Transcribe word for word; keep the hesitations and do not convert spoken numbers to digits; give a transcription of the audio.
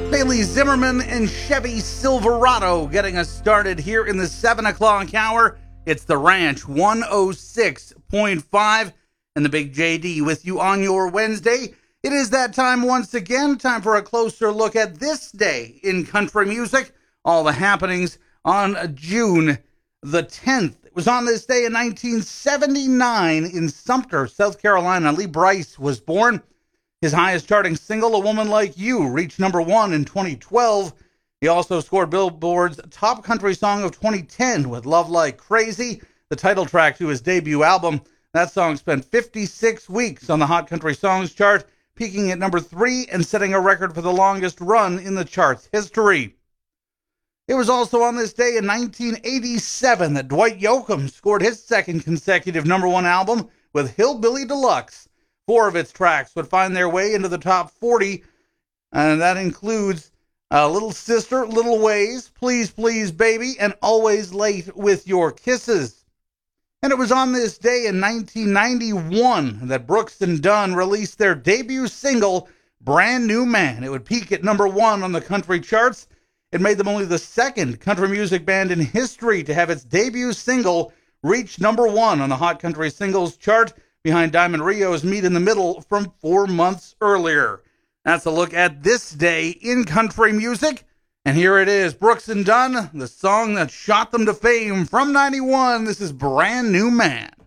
Bailey Zimmerman and Chevy Silverado getting us started here in the seven o'clock hour. It's The Ranch one oh six point five and the Big J D with you on your Wednesday. It is that time once again, time for a closer look at this day in country music. All the happenings on June the tenth. It was on this day in nineteen seventy-nine in Sumter, South Carolina. Lee Brice was born. His highest charting single, A Woman Like You, reached number one in twenty twelve. He also scored Billboard's top country song of twenty ten with Love Like Crazy, the title track to his debut album. That song spent fifty-six weeks on the Hot Country Songs chart, peaking at number three and setting a record for the longest run in the chart's history. It was also on this day in nineteen eighty-seven that Dwight Yoakam scored his second consecutive number one album with Hillbilly Deluxe. Four of its tracks would find their way into the top forty, and that includes uh, Little Sister, Little Ways, Please Please Baby, and Always Late with Your Kisses. And it was on this day in nineteen ninety-one that Brooks and Dunn released their debut single, Brand New Man. It would peak at number one on the country charts. It made them only the second country music band in history to have its debut single reach number one on the Hot Country Singles chart, behind Diamond Rio's Meet in the Middle from four months earlier. That's a look at this day in country music. And here it is, Brooks and Dunn, the song that shot them to fame from ninety-one. This is Brand New Man.